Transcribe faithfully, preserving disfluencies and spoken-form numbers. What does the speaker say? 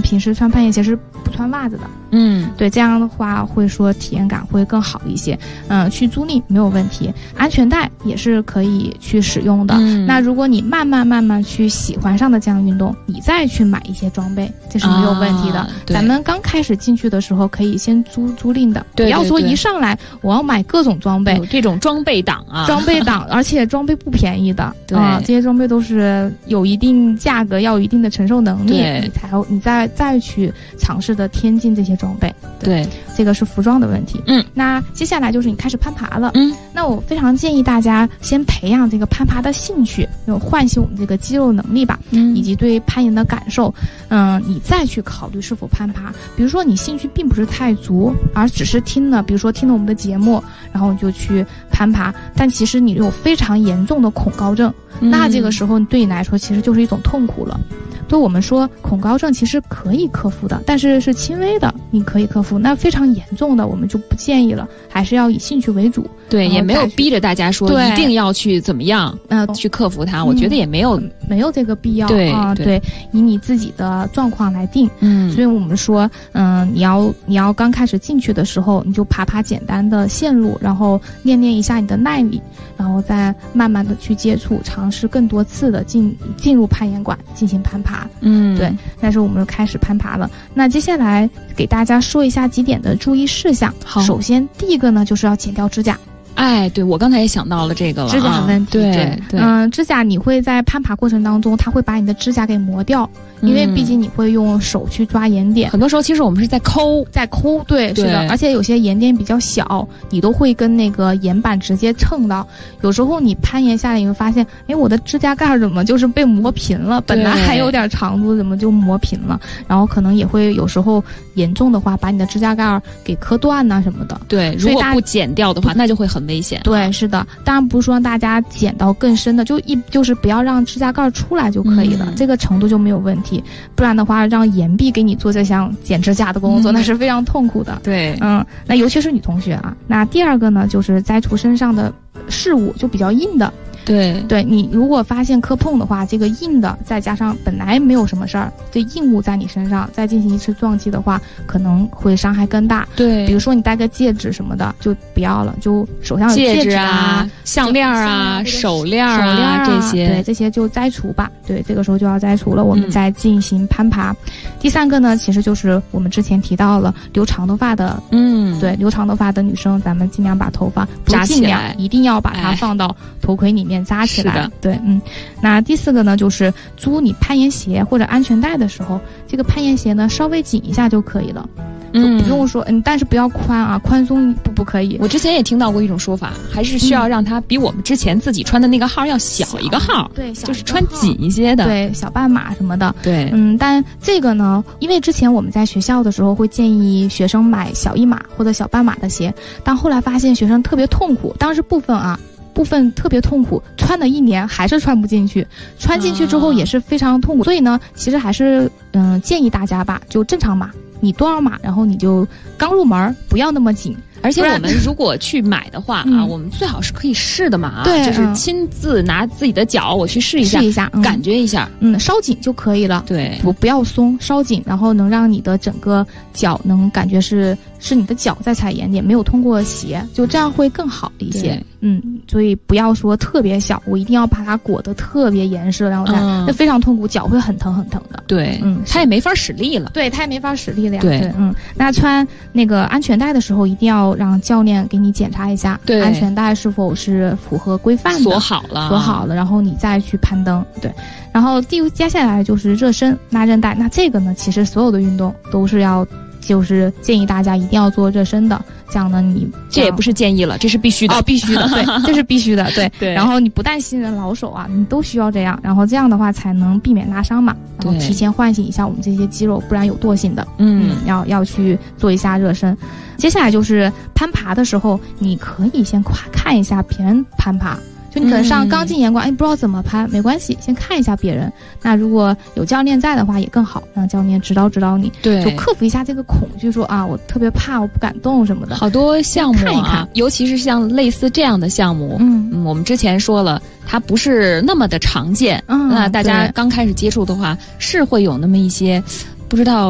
平时穿攀岩鞋是不穿袜子的。 嗯， 对，这样的话会说体验感会更好一些。嗯，去租赁没有问题，安全带也是可以去使用的。嗯，那如果你慢慢慢慢去喜欢上的这样运动，你再去买一些装备，这是没有问题的。啊、咱们刚开始进去的时候可以先租租赁的， 对对对， 不要说一上来我要买各种装备， 有这种装备党啊， 装备党，而且装备不便宜的。 对、 啊，这些装备都是有一定价格，要有一定的承受能力，你才你再再去尝试的添进这些装备。 对， 对，这个是服装的问题。 嗯， 那接下来就是你开始攀爬了。 嗯， 那我非常建议大家先培养这个攀爬的兴趣，有唤醒我们这个肌肉能力吧，嗯，以及对攀岩的感受。嗯，你再去考虑是否攀爬。比如说你兴趣并不是太足，而只是听了，比如说听了我们的节目，然后你就去攀爬，但其实你有非常严重的恐高症，嗯，那这个时候对你来说其实就是一种痛苦了。对我们说，恐高症其实可以克服的，但是是轻微的，你可以克服。那非常严重的，我们就不建议了，还是要以兴趣为主。 对，也没有逼着大家说一定要去怎么样，呃，去克服它。我觉得也没有、 嗯、没有这个必要。 对啊， 对， 对，以你自己的状况来定。 嗯， 所以我们说，嗯，你要你要刚开始进去的时候，你就爬爬简单的线路，然后练练一下你的耐力，然后再慢慢的去接触，尝试更多次的进进入攀岩馆进行攀爬。 嗯， 对，但是我们开始攀爬了。那接下来给大家说一下几点的注意事项。 好， 首先第一个呢，就是要剪掉指甲。 哎，对，我刚才也想到了这个了， 指甲问题。 对对， 嗯、呃，指甲你会在攀爬过程当中，它会把你的指甲给磨掉，因为毕竟你会用手去抓岩点。 很多时候其实我们是在抠， 在抠，对， 对是的。而且有些岩点比较小，你都会跟那个岩板直接蹭到。有时候你攀岩下来，你会发现，哎，我的指甲盖怎么就是被磨平了？本来还有点长度，怎么就磨平了？然后可能也会有时候严重的话，把你的指甲盖给磕断呐、啊、什么的。 对，如果不剪掉的话，那就会很危险。 对，是的。当然不是说让大家剪到更深的，就一就是不要让指甲盖出来就可以了、嗯，这个程度就没有问题。不然的话，让岩壁给你做这项剪指甲的工作、嗯，那是非常痛苦的。 对， 嗯，那尤其是女同学啊。那第二个呢，就是摘除身上的饰物，就比较硬的。 对， 对，你如果发现磕碰的话，这个硬的再加上本来没有什么事儿，这硬物在你身上再进行一次撞击的话，可能会伤害更大。 对， 比如说你戴个戒指什么的就不要了，就手上有戒指啊、项链啊、手链啊、 手链啊这些， 对，这些就摘除吧。对，这个时候就要摘除了，我们再进行攀爬。嗯、第三个呢，其实就是我们之前提到了留长头发的， 嗯， 对，留长头发的女生，咱们尽量把头发扎起来， 一定要把它放到头盔里面扎起来。 是的， 对，嗯。那第四个呢，就是租你攀岩鞋或者安全带的时候，这个攀岩鞋呢稍微紧一下就可以了。嗯，不用说，嗯，但是不要宽啊，宽松不不可以。 我之前也听到过一种说法，还是需要让它比我们之前自己穿的那个号要小一个号， 对， 就是穿紧一些的， 对，小半码什么的， 对， 嗯，但这个呢，因为之前我们在学校的时候会建议学生买小一码或者小半码的鞋，但后来发现学生特别痛苦，当时部分啊。部分特别痛苦，穿了一年还是穿不进去，穿进去之后也是非常痛苦，啊、所以呢，其实还是嗯、呃、建议大家吧，就正常码，你多少码，然后你就刚入门，不要那么紧。 而且我们如果去买的话啊，嗯、我们最好是可以试的嘛啊， 对， 就是亲自拿自己的脚我去试一下， 试一下，嗯、 感觉一下， 嗯，稍紧就可以了， 对， 不不要松，稍紧，然后能让你的整个脚能感觉是是你的脚在踩岩点，没有通过鞋，就这样会更好一些。嗯，所以不要说特别小，我一定要把它裹得特别严实，然后再那、嗯、非常痛苦，脚会很疼很疼的。 对，嗯，它也没法使力了， 对，它也没法使力了呀。 对， 对嗯，那穿那个安全带的时候，一定要让教练给你检查一下， 对， 安全带是否是符合规范的， 锁好了， 锁好了，然后你再去攀登。对，然后第接下来就是热身拉韧带，那这个呢，其实所有的运动都是要。就是建议大家一定要做热身的，这样呢你这也不是建议了，这是必须的哦，必须的，对，这是必须的，对对。 然后你不但新人老手啊，你都需要这样，然后这样的话才能避免拉伤嘛，然后提前唤醒一下我们这些肌肉，不然有惰性的，嗯，嗯要要去做一下热身。接下来就是攀爬的时候，你可以先看一下别人攀爬。就你可能上刚进岩馆，哎、嗯，不知道怎么攀，没关系，先看一下别人。那如果有教练在的话，也更好，让教练指导指导你， 对， 就克服一下这个恐惧，说啊，我特别怕，我不敢动什么的。 好多项目啊， 看一看， 尤其是像类似这样的项目，嗯嗯，我们之前说了，它不是那么的常见，嗯，那大家刚开始接触的话，是会有那么一些不知道。